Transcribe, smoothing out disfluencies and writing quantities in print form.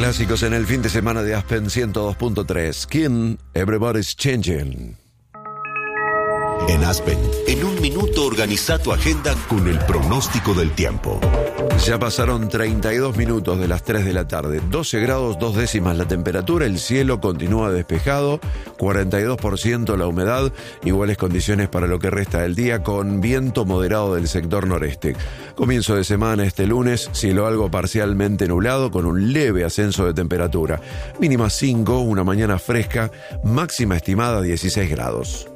Clásicos en el fin de semana de Aspen 102.3. Kim, Everybody's Changing. En Aspen, en un minuto organiza tu agenda con el pronóstico del tiempo. Ya pasaron 32 minutos de las 3 de la tarde, 12 grados 2 décimas la temperatura, el cielo continúa despejado, 42% la humedad, iguales condiciones para lo que resta del día con viento moderado del sector noreste. Comienzo de semana este lunes, cielo algo parcialmente nublado con un leve ascenso de temperatura. Mínima 5, una mañana fresca, máxima estimada 16 grados.